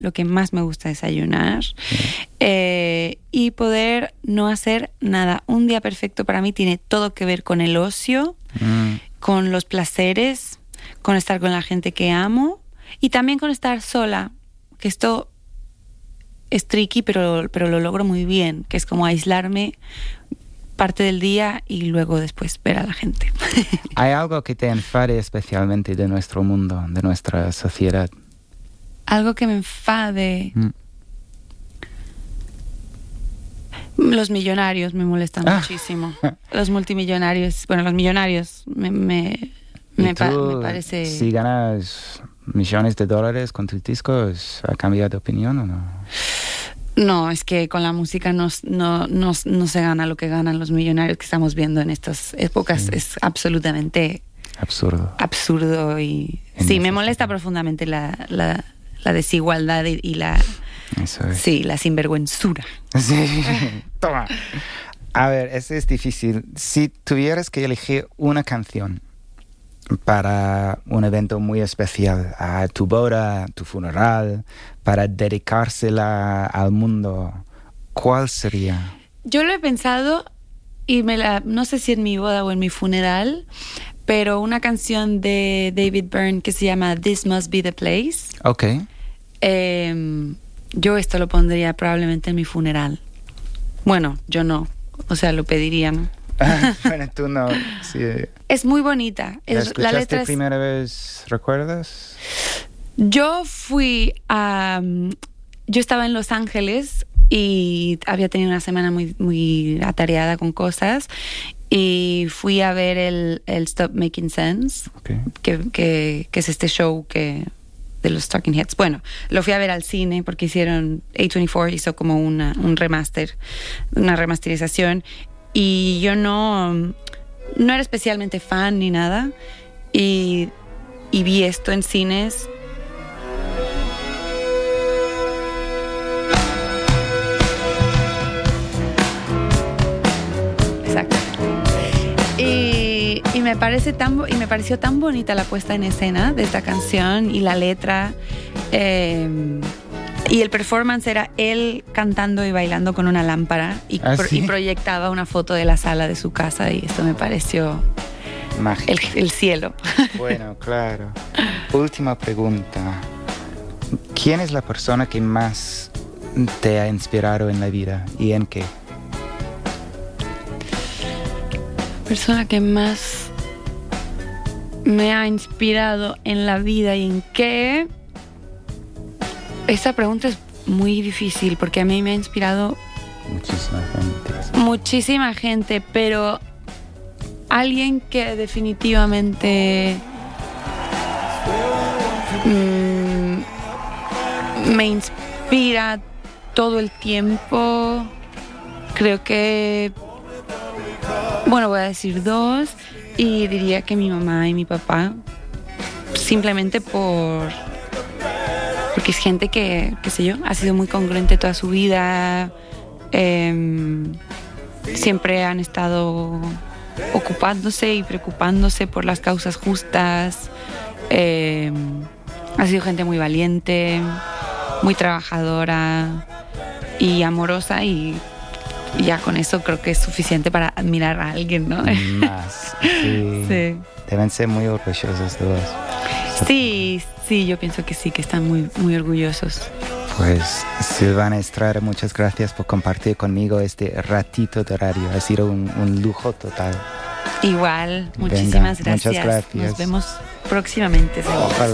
lo que más me gusta desayunar. Y poder no hacer nada. Un día perfecto para mí tiene todo que ver con el ocio, con los placeres, con estar con la gente que amo y también con estar sola, que esto es tricky, pero lo logro muy bien, que es como aislarme parte del día y luego después ver a la gente. ¿Hay algo que te enfade especialmente de nuestro mundo, de nuestra sociedad? Algo que me enfade. Los millonarios me molestan muchísimo. Los multimillonarios, bueno, los millonarios me parece... Si ganas millones de dólares con tus discos, ¿ha cambiado de opinión o no? No, es que con la música no se gana lo que ganan los millonarios que estamos viendo en estas épocas. Es absolutamente absurdo y sí, me molesta profundamente la desigualdad y la... Eso es. Sí, la sinvergüenzura. Sí, toma. A ver, eso es difícil. Si tuvieras que elegir una canción para un evento muy especial, a tu boda, a tu funeral, para dedicársela al mundo, ¿cuál sería? Yo lo he pensado y no sé si en mi boda o en mi funeral, pero una canción de David Byrne que se llama This Must Be the Place. Ok. Yo esto lo pondría probablemente en mi funeral. Bueno, yo no. O sea, lo pedirían. Bueno, tú no. Sí. Es muy bonita. ¿La escuchaste la letra primera vez, recuerdas? Yo yo estaba en Los Ángeles y había tenido una semana muy, muy atareada con cosas y fui a ver el Stop Making Sense, que es este show de los Talking Heads. Bueno, lo fui a ver al cine porque A24 hizo como una remasterización y yo no era especialmente fan ni nada y vi esto en cines. Exacto. Y me pareció tan bonita la puesta en escena de esta canción y la letra. Y el performance era él cantando y bailando con una lámpara y proyectaba una foto de la sala de su casa y esto me pareció mágico. El cielo. Bueno, claro. Última pregunta. ¿Quién es la persona que más te ha inspirado en la vida y en qué? Persona que más me ha inspirado en la vida y en qué. Esta pregunta es muy difícil porque a mí me ha inspirado muchísima gente, pero alguien que definitivamente me inspira todo el tiempo. Creo que, bueno, voy a decir dos y diría que mi mamá y mi papá, simplemente porque es gente que, qué sé yo, ha sido muy congruente toda su vida, siempre han estado ocupándose y preocupándose por las causas justas, ha sido gente muy valiente, muy trabajadora y amorosa y ya con eso creo que es suficiente para admirar a alguien, ¿no? Más, sí. Sí. Deben ser muy orgullosos todos. Sí, yo pienso que sí, que están muy, muy orgullosos. Pues Silvana Estrada, muchas gracias por compartir conmigo este ratito de radio. Ha sido un lujo total. Igual, muchísimas gracias. Muchas gracias. Nos vemos próximamente, seguro. Ojalá.